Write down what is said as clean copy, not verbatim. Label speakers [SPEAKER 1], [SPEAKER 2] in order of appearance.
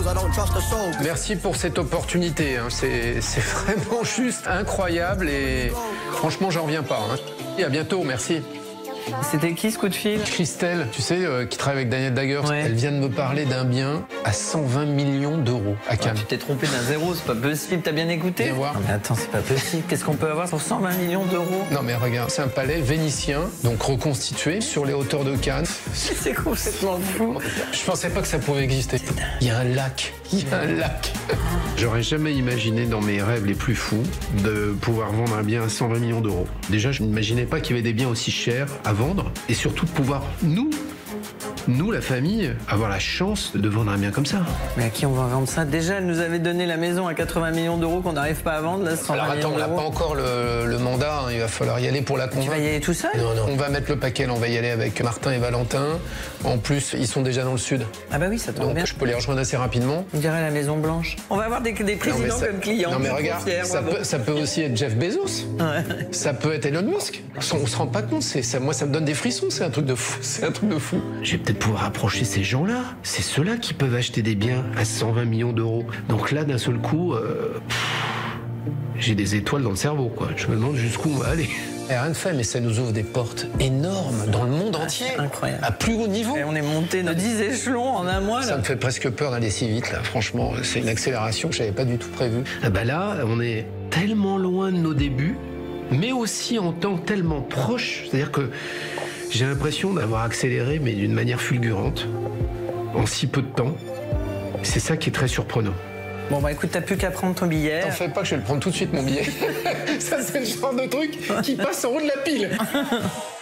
[SPEAKER 1] Merci pour cette opportunité, hein. C'est vraiment juste incroyable et franchement j'en reviens pas, hein. Et à bientôt, merci.
[SPEAKER 2] C'était qui ce coup de fil?
[SPEAKER 1] Christelle, tu sais, qui travaille avec Daniel Daguerre,
[SPEAKER 2] Ouais.
[SPEAKER 1] Elle vient de me parler d'un bien à 120 millions d'euros à Cannes.
[SPEAKER 2] Tu t'es trompé d'un zéro, c'est pas possible, t'as bien écouté?
[SPEAKER 1] Viens voir.
[SPEAKER 2] Non mais attends, c'est pas possible, qu'est-ce qu'on peut avoir pour 120 millions d'euros?
[SPEAKER 1] Non mais regarde, c'est un palais vénitien, donc reconstitué sur les hauteurs de Cannes.
[SPEAKER 2] C'est complètement fou.
[SPEAKER 1] Je pensais pas que ça pouvait exister. Il y a un lac, J'aurais jamais imaginé dans mes rêves les plus fous de pouvoir vendre un bien à 120 millions d'euros. Déjà, je n'imaginais pas qu'il y avait des biens aussi chers à vendre et surtout de pouvoir, nous, la famille, avoir la chance de vendre un bien comme ça.
[SPEAKER 2] Mais à qui on va vendre ça? Déjà, elle nous avait donné la maison à 80 millions d'euros qu'on n'arrive pas à vendre, là, 120
[SPEAKER 1] Alors attends, on
[SPEAKER 2] millions
[SPEAKER 1] n'a
[SPEAKER 2] d'euros.
[SPEAKER 1] pas encore le mandat, hein. Il va falloir y aller pour la
[SPEAKER 2] Tu
[SPEAKER 1] convaincre.
[SPEAKER 2] vas y aller tout seul?
[SPEAKER 1] Non, on va mettre le paquet, là. On va y aller avec Martin et Valentin. En plus, ils sont déjà dans le sud.
[SPEAKER 2] Ah bah oui, ça tombe
[SPEAKER 1] Donc
[SPEAKER 2] bien.
[SPEAKER 1] je peux les rejoindre assez rapidement.
[SPEAKER 2] On dirait la Maison Blanche. On va avoir des présidents comme clients.
[SPEAKER 1] Non mais
[SPEAKER 2] trop
[SPEAKER 1] regarde,
[SPEAKER 2] fiers, bravo.
[SPEAKER 1] ça peut aussi être Jeff Bezos.
[SPEAKER 2] Ouais.
[SPEAKER 1] Ça peut être Elon Musk. On se rend pas compte. Moi, ça me donne des frissons. C'est un truc de fou. C'est un truc de fou. Je vais peut-être pouvoir approcher ces gens-là. C'est ceux-là qui peuvent acheter des biens à 120 millions d'euros. Donc là, d'un seul coup, j'ai des étoiles dans le cerveau, quoi. Je me demande jusqu'où on va aller. Et rien de fait, mais ça nous ouvre des portes énormes dans le monde entier.
[SPEAKER 2] Incroyable.
[SPEAKER 1] À plus haut niveau.
[SPEAKER 2] Et on est monté de 10 échelons en un mois,
[SPEAKER 1] Ça
[SPEAKER 2] là.
[SPEAKER 1] me fait presque peur d'aller si vite, là. Franchement, c'est une accélération que je n'avais pas du tout prévue. Ah bah là, on est tellement loin de nos débuts, mais aussi en temps tellement proche. C'est-à-dire que j'ai l'impression d'avoir accéléré, mais d'une manière fulgurante, en si peu de temps. C'est ça qui est très surprenant.
[SPEAKER 2] Bon bah écoute, t'as plus qu'à prendre ton billet.
[SPEAKER 1] T'en fais pas que je vais le prendre tout de suite, mon billet. Ça, c'est le genre de truc qui passe en haut de la pile.